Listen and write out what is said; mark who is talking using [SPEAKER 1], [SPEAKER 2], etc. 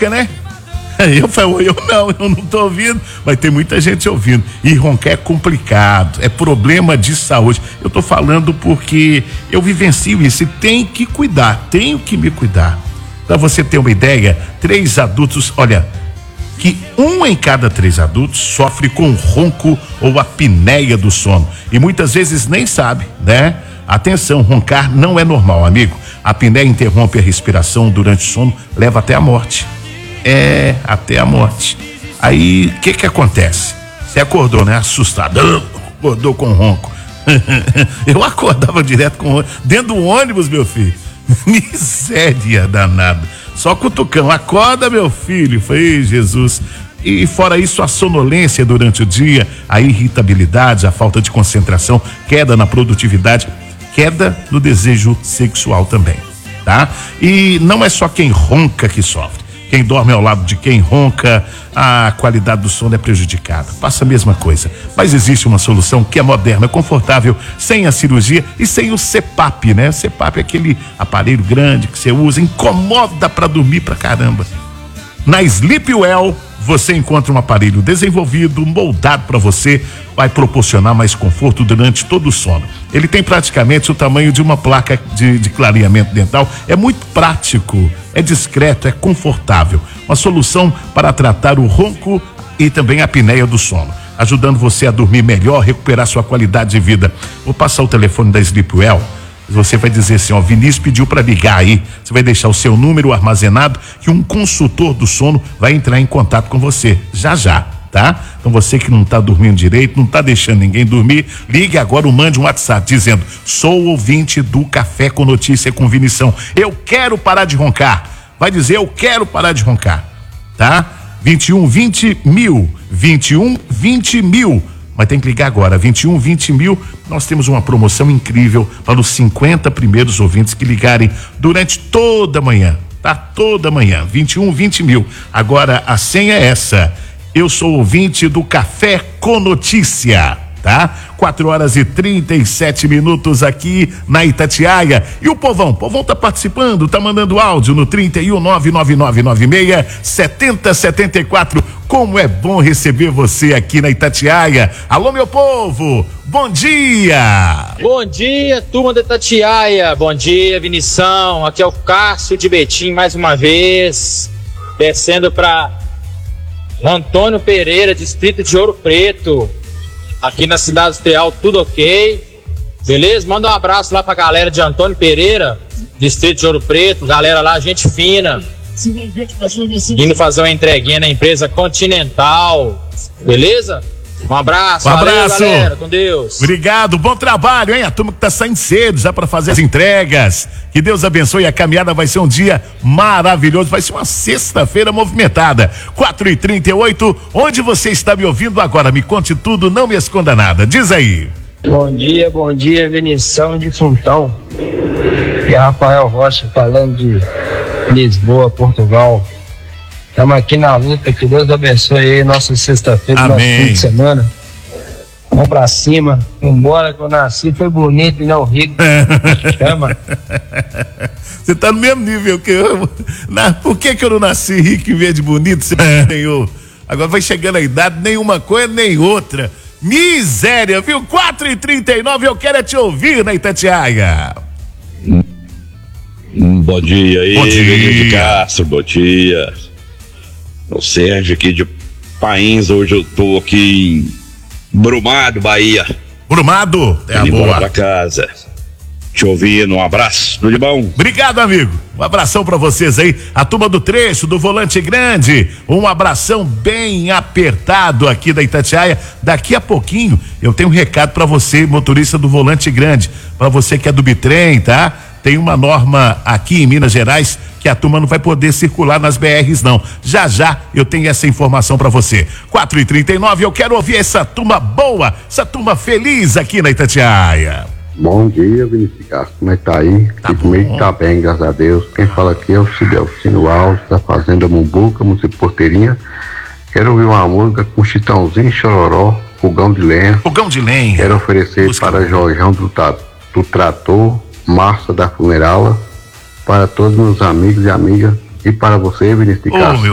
[SPEAKER 1] ronca, né? Eu não tô ouvindo, mas tem muita gente ouvindo. E roncar é complicado, é problema de saúde. Eu tô falando porque eu vivencio isso e tenho que me cuidar. Pra você ter uma ideia, 3 adultos, olha, que 1 em cada 3 adultos sofre com ronco ou apneia do sono. E muitas vezes nem sabe, né? Atenção, roncar não é normal, amigo. A apneia interrompe a respiração durante o sono, leva até a morte. Até a morte. Aí, o que acontece? Você acordou, né? Assustado. Acordou com ronco. Eu acordava direto com ronco. Dentro do ônibus, meu filho. Miséria danada. Só cutucão. Acorda, meu filho. Falei, Jesus. E fora isso, a sonolência durante o dia, a irritabilidade, a falta de concentração, queda na produtividade, queda no desejo sexual também, tá? E não é só quem ronca que sofre. Quem dorme ao lado de quem ronca, a qualidade do sono é prejudicada. Passa a mesma coisa. Mas existe uma solução que é moderna, confortável, sem a cirurgia e sem o CPAP, né? CPAP é aquele aparelho grande que você usa, incomoda pra dormir pra caramba. Na Sleepwell, você encontra um aparelho desenvolvido, moldado para você, vai proporcionar mais conforto durante todo o sono. Ele tem praticamente o tamanho de uma placa de clareamento dental, é muito prático, é discreto, é confortável. Uma solução para tratar o ronco e também a apneia do sono, ajudando você a dormir melhor, recuperar sua qualidade de vida. Vou passar o telefone da Sleepwell. Você vai dizer assim, ó, Vinícius pediu para ligar aí. Você vai deixar o seu número armazenado que um consultor do sono vai entrar em contato com você já, tá? Então você que não tá dormindo direito, não tá deixando ninguém dormir, ligue agora ou mande um WhatsApp dizendo: sou ouvinte do Café com Notícia com Vinição, eu quero parar de roncar. Vai dizer: eu quero parar de roncar, tá? 21 20 mil, 21 20 mil. Mas tem que ligar agora, 21 20 mil. Nós temos uma promoção incrível para os 50 primeiros ouvintes que ligarem durante toda a manhã, tá? Toda manhã, 21 20 mil. Agora a senha é essa: eu sou ouvinte do Café com Notícia, tá? 4h37 aqui na Itatiaia. E o povão tá participando, tá mandando áudio no 31 99996 7074. Como é bom receber você aqui na Itatiaia. Alô, meu povo, bom dia!
[SPEAKER 2] Bom dia, turma da Itatiaia. Bom dia, Vinição. Aqui é o Cássio de Betim mais uma vez, descendo para Antônio Pereira, distrito de Ouro Preto, aqui na cidade industrial. Tudo ok? Beleza? Manda um abraço lá pra galera de Antônio Pereira, distrito de Ouro Preto, galera lá, gente fina, indo fazer uma entreguinha na empresa Continental, beleza? Um abraço, valeu, galera, com Deus.
[SPEAKER 1] Obrigado, bom trabalho, hein? A turma que tá saindo cedo já para fazer as entregas. Que Deus abençoe, a caminhada vai ser um dia maravilhoso, vai ser uma sexta-feira movimentada. 4h38, onde você está me ouvindo agora? Me conte tudo, não me esconda nada, diz aí.
[SPEAKER 3] Bom dia, Vinição de Funtão. E Rafael Rocha falando de Lisboa, Portugal. Estamos aqui na luta, que Deus abençoe aí nossa sexta-feira, nosso fim de semana. Vamos pra cima, embora que eu nasci foi bonito e não rico. Chama.
[SPEAKER 1] Você tá no mesmo nível que eu. Por que eu não nasci rico em vez de bonito? Você ganhou. Agora vai chegando a idade, nenhuma coisa nem outra. Miséria, viu? 4h39, eu quero te ouvir na Itatiaia.
[SPEAKER 4] Bom dia aí,
[SPEAKER 1] bom dia.
[SPEAKER 4] De Castro, bom dia. O Sérgio aqui de Pains, hoje eu tô aqui em Brumado, Bahia.
[SPEAKER 1] Brumado? É a boa.
[SPEAKER 4] Pra casa. Te ouvindo, um abraço, tudo de bom?
[SPEAKER 1] Obrigado, amigo. Um abração pra vocês aí, a turma do trecho, do Volante Grande. Um abração bem apertado aqui da Itatiaia. Daqui a pouquinho eu tenho um recado pra você, motorista do Volante Grande, pra você que é do Bitrem, tá? Tem uma norma aqui em Minas Gerais que a turma não vai poder circular nas BRs não. Já eu tenho essa informação pra você. 4h39, eu quero ouvir essa turma boa, essa turma feliz aqui na Itatiaia.
[SPEAKER 5] Bom dia, Vinícius Castro, como é que tá aí?
[SPEAKER 1] Tá
[SPEAKER 5] comigo
[SPEAKER 1] bom.
[SPEAKER 5] Tá bem, graças a Deus. Quem fala aqui é o Cidelcino Alves, da Fazenda Mumbuca, município Porteirinha. Quero ouvir uma música com Chitãozinho, Chororó, Fogão de Lenha.
[SPEAKER 1] Fogão de Lenha.
[SPEAKER 5] Quero oferecer
[SPEAKER 1] Música
[SPEAKER 5] para
[SPEAKER 1] boa.
[SPEAKER 5] Jorjão do Trator, Márcia da Funerala, para todos meus amigos e amigas, e para você, Vinícius Castro.